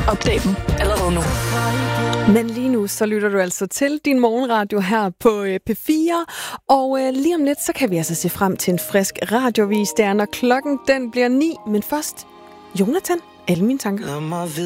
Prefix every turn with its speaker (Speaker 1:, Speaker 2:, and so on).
Speaker 1: Opdag dem allerede nu.
Speaker 2: Men lige nu, så lytter du altså til din morgenradio her på P4. Og lige om lidt, så kan vi altså se frem til en frisk radiovis der, når klokken den bliver 9. Men først, Jonathan, alle mine tanker.